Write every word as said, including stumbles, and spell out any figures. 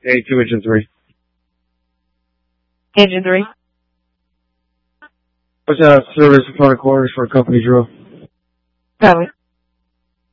A two engine three. Engine three. What's that service in front of quarters for a company drill? Copy.